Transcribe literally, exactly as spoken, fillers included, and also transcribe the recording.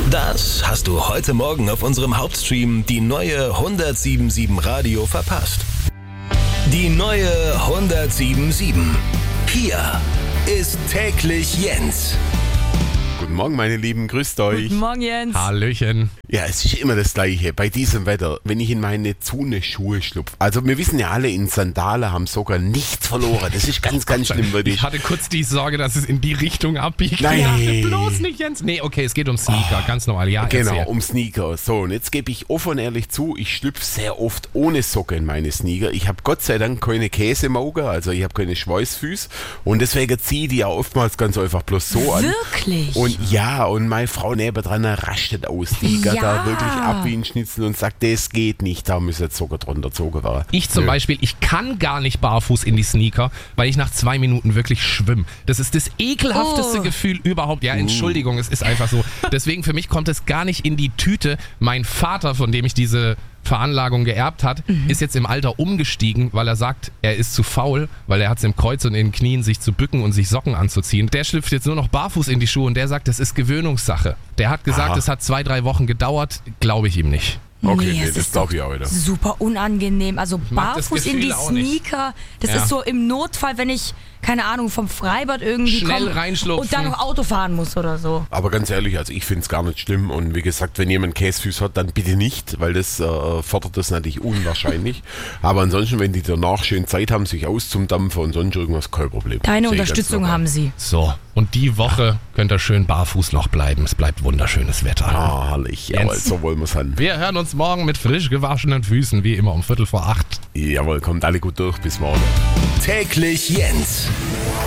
Das hast du heute Morgen auf unserem Hauptstream die neue hundertsieben Komma sieben Radio verpasst. Die neue hundertsieben Komma sieben. Hier ist täglich Jens. Guten Morgen, meine Lieben, grüßt euch. Guten Morgen, Jens. Hallöchen. Ja, es ist immer das Gleiche bei diesem Wetter, wenn ich in meine Zune-Schuhe schlupfe. Also wir wissen ja alle, in Sandalen haben sogar nichts verloren. Das ist ganz, ganz schlimm, würde Ich ich. hatte kurz die Sorge, dass es in die Richtung abbiegt. Nein. Ich dachte, bloß nicht, Jens. Nee, okay, es geht um Sneaker, ganz normal. Ja, Genau, erzähl. um Sneaker. So, und jetzt gebe ich offen und ehrlich zu, ich schlüpfe sehr oft ohne Socke in meine Sneaker. Ich habe Gott sei Dank keine Käsemauge, also ich habe keine Schweißfüße. Und deswegen ziehe ich die ja oftmals ganz einfach bloß so an. Wirklich? Und ja, und meine Frau nebendran rastet aus. Die geht Ja. da wirklich ab wie ein Schnitzel und sagt, das geht nicht, da müssen jetzt Socken drunter gezogen werden. Ich zum Nö. Beispiel, ich kann gar nicht barfuß in die Sneaker, weil ich nach zwei Minuten wirklich schwimme. Das ist das ekelhafteste Oh. Gefühl überhaupt. Ja, Entschuldigung, es ist einfach so. Deswegen für mich kommt es gar nicht in die Tüte. Mein Vater, von dem ich diese Veranlagung geerbt hat, ist jetzt im Alter umgestiegen, weil er sagt, er ist zu faul, weil er hat es im Kreuz und in den Knien, sich zu bücken und sich Socken anzuziehen. Der schlüpft jetzt nur noch barfuß in die Schuhe und der sagt, das ist Gewöhnungssache. Der hat gesagt, Aha. es hat zwei, drei Wochen gedauert, glaube ich ihm nicht. Okay, nee, nee, es das ist glaube doch ich auch wieder. super unangenehm. Also mag das barfuß in die Gefühl auch nicht. Sneaker, das Ja. ist so im Notfall, wenn ich, keine Ahnung, vom Freibad irgendwie Schnell komme reinschlupfen. und dann noch Auto fahren muss oder so. Aber ganz ehrlich, also ich finde es gar nicht schlimm und wie gesagt, wenn jemand Käsefüße hat, dann bitte nicht, weil das äh, fördert das natürlich unwahrscheinlich. Aber ansonsten, wenn die danach schön Zeit haben, sich auszudampfen und sonst irgendwas, kein Problem. Deine Sehe ich ganz Unterstützung locker. haben sie. So, und die Woche könnt ihr schön barfuß noch bleiben. Es bleibt wunderschönes Wetter. Ah, herrlich, jawohl, Jens. so wollen wir es haben. Wir hören uns morgen mit frisch gewaschenen Füßen, wie immer um Viertel vor acht. Jawohl, kommt alle gut durch, bis morgen. Täglich Jens.